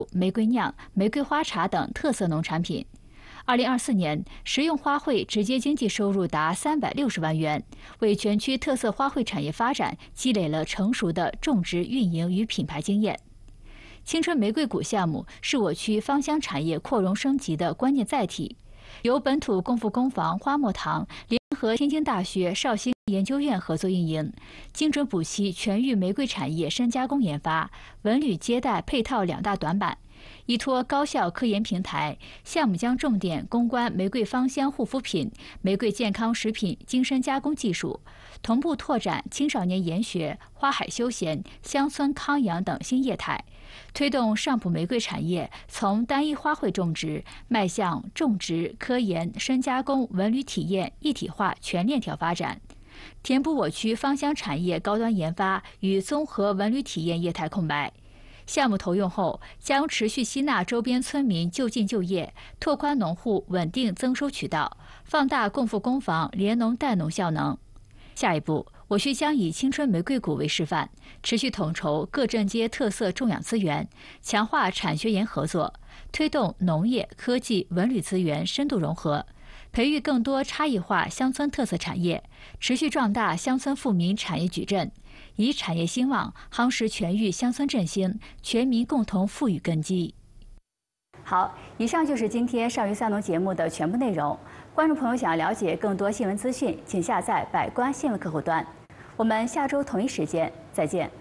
玫瑰酿、玫瑰花茶等特色农产品。2024年，食用花卉直接经济收入达360万元，为全区特色花卉产业发展积累了成熟的种植、运营与品牌经验。青春玫瑰谷项目是我区芳香产业扩容升级的关键载体，由本土共富工坊花墨堂联合天津大学绍兴研究院合作运营，精准补齐全域玫瑰产业深加工研发、文旅接待配套2大短板。依托高校科研平台，项目将重点攻关玫瑰芳香护肤品、玫瑰健康食品精深加工技术，同步拓展青少年研学、花海休闲、乡村康养等新业态，推动上普玫瑰产业从单一花卉种植迈向种植、科研、深加工、文旅体验一体化全链条发展，填补我区芳香产业高端研发与综合文旅体验业态空白。项目投用后，将持续吸纳周边村民就近就业，拓宽农户稳定增收渠道，放大共富工坊联农带农效能。下一步，我区将以青春玫瑰谷为示范，持续统筹各镇街特色种养资源，强化产学研合作，推动农业、科技、文旅资源深度融合，培育更多差异化乡村特色产业，持续壮大乡村富民产业矩阵，以产业兴旺夯实全域乡村振兴，全民共同富裕根基。好，以上就是今天少鱼三农节目的全部内容。观众朋友想要了解更多新闻资讯，请下载百官新闻客户端。我们下周同一时间再见。